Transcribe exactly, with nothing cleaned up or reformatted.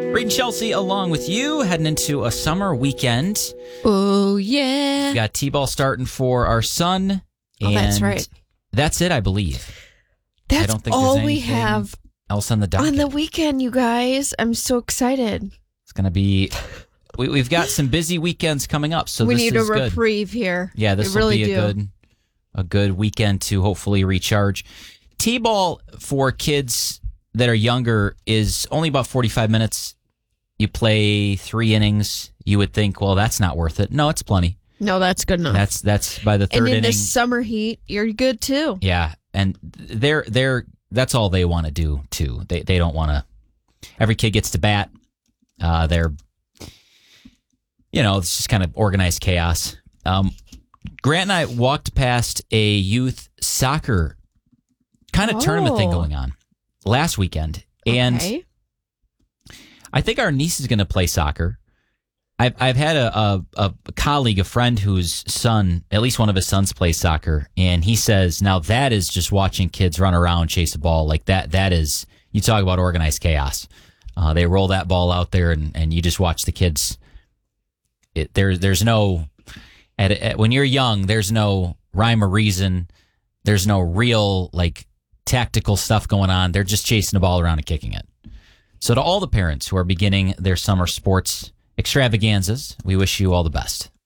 Reed and Chelsea along with you, heading into a summer weekend. Oh, yeah. We got T-ball starting for our son. Oh, and that's right. That's it, I believe. That's I don't think all there's we anything have else on the docket. on the weekend, you guys. I'm so excited. It's going to be... We, we've got some busy weekends coming up, so we this need is a good. reprieve here. Yeah, this we will really be a do. good, a good weekend to hopefully recharge. T-ball for kids that are younger is only about forty-five minutes. You play three innings. You would think, well, that's not worth it. No, it's plenty. No, that's good enough. That's that's by the third and in inning. the summer heat, you're good too. Yeah, and they're they're that's all they want to do too. They they don't want to. Every kid gets to bat. Uh, they're, you know, it's just kind of organized chaos. Um, Grant and I walked past a youth soccer kind of Oh. tournament thing going on last weekend, and Okay. I think our niece is going to play soccer. I've I've had a, a a colleague, a friend whose son, at least one of his sons, plays soccer, and he says, now that is just watching kids run around, chase a ball like that. That is, you talk about organized chaos. Uh, they roll that ball out there, and, and you just watch the kids. It, there, there's no, at, at, when you're young, there's no rhyme or reason. There's no real like tactical stuff going on. They're just chasing the ball around and kicking it. So to all the parents who are beginning their summer sports extravaganzas, we wish you all the best.